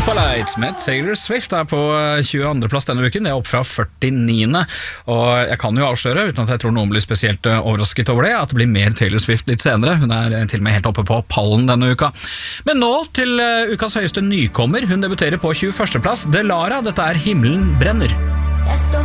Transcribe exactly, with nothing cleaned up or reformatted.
Spotlight med Taylor Swift er på tjueandre plass denne uken. Det er opp fra førtiniende Og jeg kan jo avsløre, uten at jeg tror noen blir spesielt overrasket over det, at det blir mer Taylor Swift litt senere. Hun er til og med helt oppe på pallen denne uka. Men nå til ukas høyeste nykommer. Hun debuterer på tjueførste plass. Delara, dette er Himmelen brenner. Jeg står